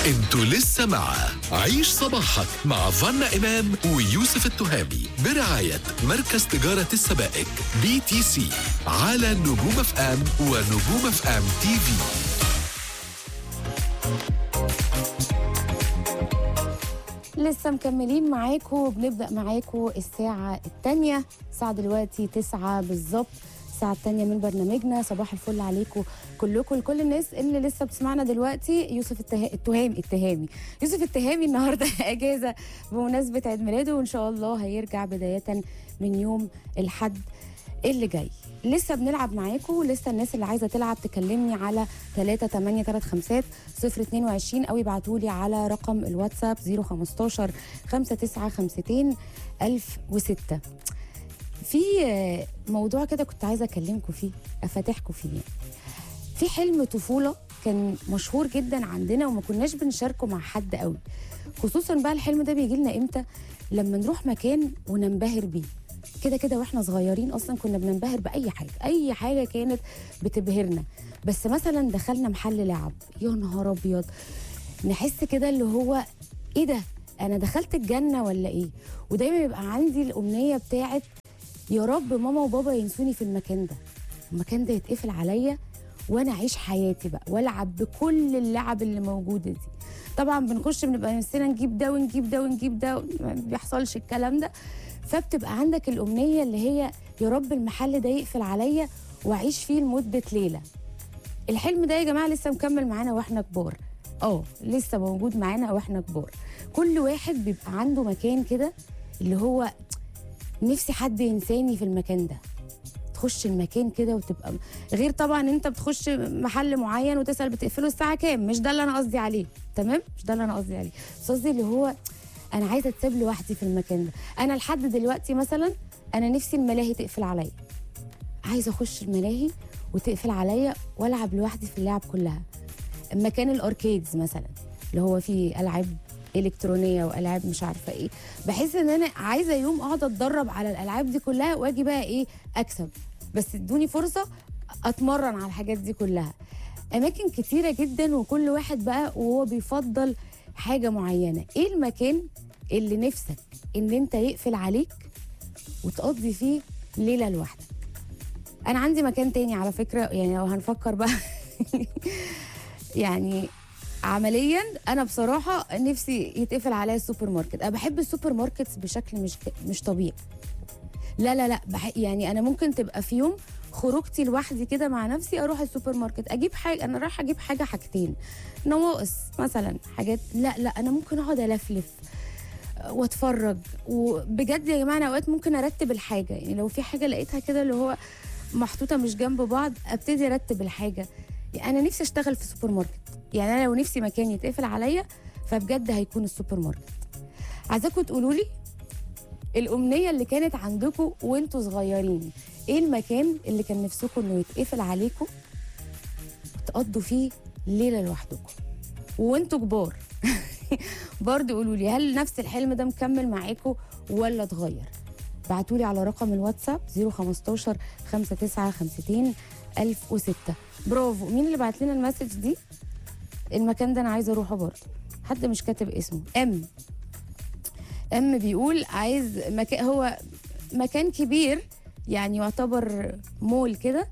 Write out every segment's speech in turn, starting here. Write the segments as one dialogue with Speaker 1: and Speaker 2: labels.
Speaker 1: انتوا لسه مع عيش صباحك مع فانا إمام ويوسف التهامي برعاية مركز تجارة السبائك BTC على نجوم اف ام ونجوم اف ام تي في.
Speaker 2: لسه مكملين معاكم، بنبدأ معاكم الساعة الثانية، الساعة دلوقتي 9 بالظبط، الساعة الثانية من برنامجنا صباح الفل عليكم كلكم. لكل الناس اللي لسه بتسمعنا دلوقتي، يوسف التهامي يوسف التهامي النهارده اجازة بمناسبة عيد ميلاده، وان شاء الله هيرجع بداية من يوم الحد اللي جاي. لسه بنلعب معاكم، لسه الناس اللي عايزه تلعب تكلمني على 3835022 او يبعتوا لي على رقم الواتساب 015 5952 1006. في موضوع كده كنت عايزه اكلمكم فيه، افاتحكم فيه. في حلم طفوله كان مشهور جدا عندنا وما كناش بنشاركه مع حد قوي، خصوصا بقى الحلم ده بيجي لنا امتى؟ لما نروح مكان وننبهر بيه. كده كده واحنا صغيرين اصلا كنا بننبهر باي حاجه، اي حاجه كانت بتبهرنا. بس مثلا دخلنا محل لعب، يا نهار ابيض، نحس كده اللي هو ايه ده، انا دخلت الجنه ولا ايه؟ ودايما يبقى عندي الامنيه بتاعت يا رب ماما وبابا ينسوني في المكان ده، المكان ده يتقفل عليا وانا اعيش حياتي بقى والعب بكل اللعب اللي موجوده دي. طبعا بنخش بنبقى نفسنا نجيب ده ونجيب ده ونجيب ده، ما بيحصلش الكلام ده. فبتبقى عندك الأمنية اللي هي يا رب المحل ده يقفل عليا وأعيش فيه لمدة ليلة. الحلم ده يا جماعة لسه مكمل معانا وإحنا كبار، لسه موجود معانا وإحنا كبار. كل واحد بيبقى عنده مكان كده اللي هو نفسي حد ينساني في المكان ده. تخش المكان كده وتبقى غير طبعا انت بتخش محل معين وتسأل بتقفله الساعة كام، مش ده اللي أنا قصدي عليه، تمام؟ مش ده اللي أنا قصدي عليه، بس قصدي اللي هو انا عايزه اتساب لوحدي في المكان ده. انا لحد دلوقتي مثلا انا نفسي الملاهي تقفل عليا، عايزه اخش الملاهي وتقفل عليا والعب لوحدي في اللعب كلها. مكان الاركيدز مثلا اللي هو فيه العاب الكترونيه والعاب مش عارفه ايه، بحس ان انا عايزه يوم اقعد اتدرب على الالعاب دي كلها واجي بقى ايه اكسب، بس ادوني فرصه اتمرن على الحاجات دي كلها. اماكن كتيره جدا وكل واحد بقى وهو بيفضل حاجة معينة. ايه المكان اللي نفسك ان انت يقفل عليك وتقضي فيه ليلة لوحدك؟ انا عندي مكان تاني على فكرة، يعني لو هنفكر بقى يعني عمليا انا بصراحة نفسي يتقفل عليا السوبر ماركت. انا بحب السوبر ماركتس بشكل مش طبيعي. لا يعني انا ممكن تبقى في يوم خروجتي لوحدي كده مع نفسي اروح السوبر ماركت اجيب حاجه، انا رايحه اجيب حاجتين نواقص مثلا حاجات، لا انا ممكن اقعد الفلف واتفرج. وبجد يا جماعه انا اوقات ممكن ارتب الحاجه، يعني لو في حاجه لقيتها كده اللي هو محطوطه مش جنب بعض ابتدي ارتب الحاجه. يعني انا نفسي اشتغل في سوبر ماركت، يعني انا لو نفسي مكان يتقفل عليا فبجد هيكون السوبر ماركت. عايزاكم تقولوا لي الأمنية اللي كانت عندكم وانتوا صغيرين، ايه المكان اللي كان نفسكم انه يتقفل عليكم وتقضوا فيه ليلة لوحدكم وانتوا كبار؟ برضه قولوا لي هل نفس الحلم ده مكمل معاكم ولا اتغير؟ بعتولي على رقم الواتساب 015 5952 1006. برافو، مين اللي بعت لنا المسج دي؟ المكان ده انا عايزه اروحه برضه، حد مش كاتب اسمه. ام بيقول عايز مكان، هو مكان كبير يعني يعتبر مول كده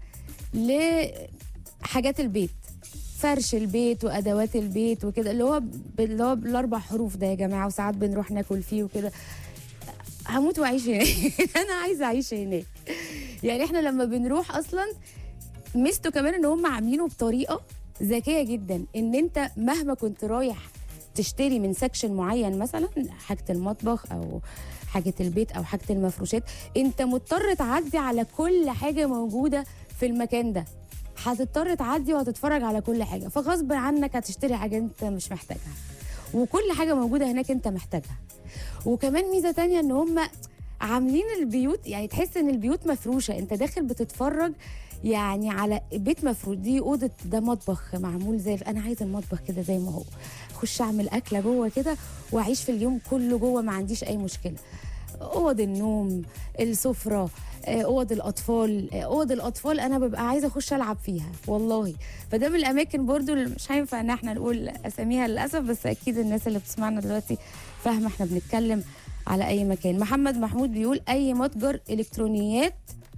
Speaker 2: لحاجات البيت، فرش البيت وادوات البيت وكده، اللي هو بالاربع حروف ده يا جماعه، وساعات بنروح ناكل فيه وكده. هموت واعيش هناك. انا عايزه اعيش هناك. يعني احنا لما بنروح اصلا ميزته كمان ان هم عاملينه بطريقه ذكيه جدا، ان انت مهما كنت رايح تشتري من سكشن معين مثلا حاجه المطبخ او حاجه البيت او حاجه المفروشات، انت مضطر تعدي على كل حاجه موجوده في المكان ده، هتضطر تعدي وهتتفرج على كل حاجه، فغصب عنك هتشتري حاجه انت مش محتاجها، وكل حاجه موجوده هناك انت محتاجها. وكمان ميزه تانية ان هم عاملين البيوت، يعني تحس ان البيوت مفروشه، انت داخل بتتفرج يعني على بيت مفروش، دي اوضه، ده مطبخ معمول زي انا عايزه المطبخ كده زي ما هو، اخش اعمل اكله جوه كده واعيش في اليوم كله جوه، ما عنديش اي مشكله. اوض النوم، السفره، اوض الاطفال انا ببقى عايزه اخش العب فيها والله. فده من الاماكن برضو اللي مش هينفع ان احنا نقول اساميها للاسف، بس اكيد الناس اللي بتسمعنا دلوقتي فاهمه احنا بنتكلم على اي مكان. محمد محمود بيقول اي متجر الكترونيات.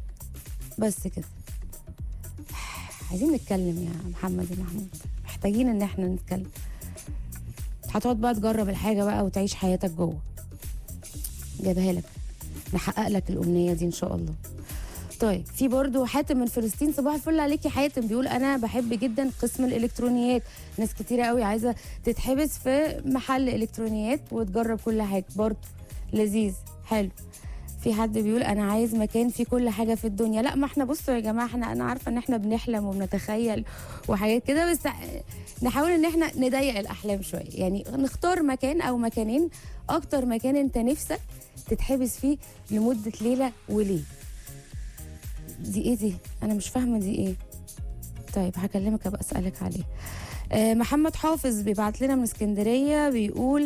Speaker 2: بس كده. عايزين نتكلم يا محمد محمود، محتاجين ان احنا نتكلم. هتقعد بقى تجرب الحاجه بقى وتعيش حياتك جوه. جايبها لك، نحقق لك الامنيه دي ان شاء الله. طيب في برضو حاتم من فلسطين، صباح الفل عليك يا حاتم، بيقول انا بحب جدا قسم الالكترونيات. ناس كتيره قوي عايزه تتحبس في محل الكترونيات وتجرب كل حاجه، برضو لذيذ حلو. في حد بيقول انا عايز مكان فيه كل حاجه في الدنيا. لا ما احنا بصوا يا جماعه، انا عارفه ان احنا بنحلم وبنتخيل وحاجات كده، بس نحاول ان احنا نضيق الاحلام شويه، يعني نختار مكان او مكانين. اكتر مكان انت نفسك تتحبس فيه لمده ليله وليه. دي ايه دي؟ انا مش فاهمه دي ايه. طيب هكلمك ابقى اسالك عليه. محمد حافظ بيبعت لنا من اسكندريه، بيقول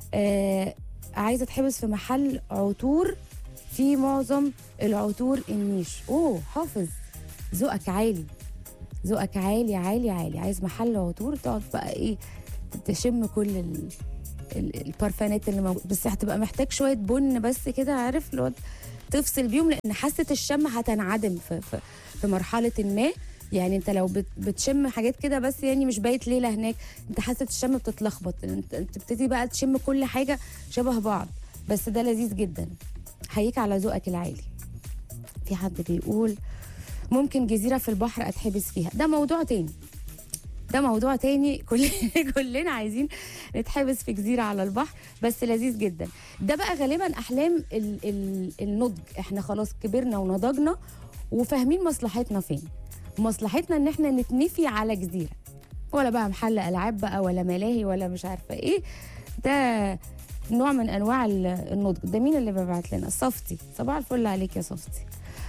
Speaker 2: عايزه اتحبس في محل عطور في معظم العطور النيش. اوه حافظ، ذوقك عالي، ذوقك عالي عالي عالي. عايز محل عطور تقعد بقى ايه، تشم كل البارفانات اللي موجود، بس هتبقى محتاج شويه بن بس كده، عارف لو تفصل بيهم، لان حاسه الشم هتنعدم في مرحله ما. يعني انت لو بتشم حاجات كده بس، يعني مش بايت ليله هناك، انت حاسه الشم بتتلخبط، انت بتبتدي بقى تشم كل حاجه شبه بعض. بس ده لذيذ جدا، حييك على ذوقك العالي. في حد بيقول ممكن جزيره في البحر اتحبس فيها. ده موضوع تاني، ده موضوع تاني. كلنا عايزين نتحبس في جزيره على البحر، بس لذيذ جدا. ده بقى غالبا احلام النضج، احنا خلاص كبرنا ونضجنا وفاهمين مصلحتنا فين. مصلحتنا ان احنا نتنفي على جزيره، ولا بقى محل العاب بقى ولا ملاهي ولا مش عارفه ايه. ده نوع من انواع النضج. ده مين اللي بيبعت لنا؟ صفتي، صباح الفل عليك يا صفتي.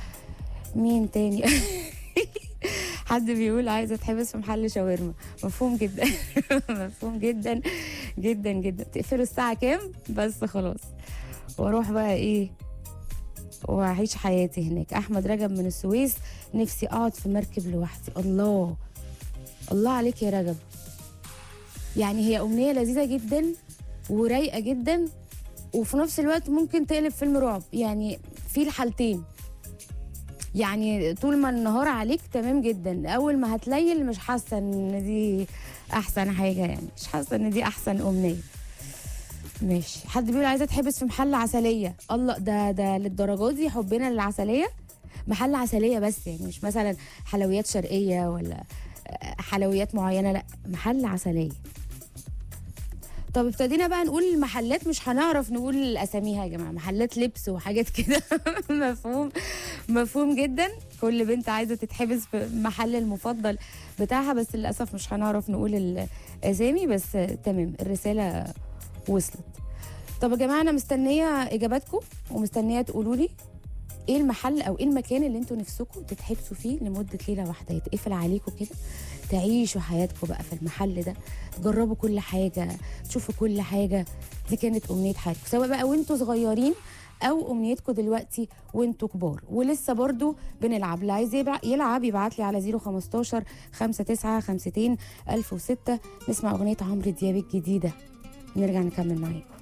Speaker 2: مين تاني؟ حد بيقول عايزه اتحبس في محل شاورما. مفهوم جدا. مفهوم جدا جدا جدا. تقفلوا الساعه كام بس خلاص، واروح بقى ايه واعيش حياتي هناك. احمد رجب من السويس، نفسي اقعد في مركب لوحدي. الله الله عليك يا رجب، يعني هي امنيه لذيذه جدا ورايقه جدا، وفي نفس الوقت ممكن تقلب فيلم رعب. يعني في الحالتين، يعني طول ما النهار عليك تمام جدا، اول ما هتليل مش حاسه ان دي احسن حاجه، يعني مش حاسه ان دي احسن امنيه. ماشي. حد بيقول عايزه اتحبس في محل عسليه. الله، ده للدرجه دي حبنا للعسليه؟ محل عسليه بس، يعني مش مثلا حلويات شرقيه ولا حلويات معينه، لا محل عسليه. طب ابتدينا بقى نقول المحلات، مش هنعرف نقول اساميها يا جماعه، محلات لبس وحاجات كده. مفهوم جدا. كل بنت عايزه تتحبس في المحل المفضل بتاعها، بس للاسف مش هنعرف نقول الاسامي. بس تمام، الرساله وصلت. طب يا جماعه انا مستنيه اجاباتكم، ومستنيه تقولوا لي ايه المحل او ايه المكان اللي انتوا نفسكم تتحبسوا فيه لمده ليله واحده، يتقفل عليكم كده، تعيشوا حياتكم بقى في المحل ده، تجربوا كل حاجه، تشوفوا كل حاجه. دي كانت امنيه حياتكم، سواء بقى وانتوا صغيرين او امنيتكم دلوقتي وانتوا كبار. ولسه برضو بنلعب، اللي عايز يلعب يبعت لي على 015 59 52 1006. نسمع اغنيه عمرو دياب الجديده، نرجع نكمل معاكم.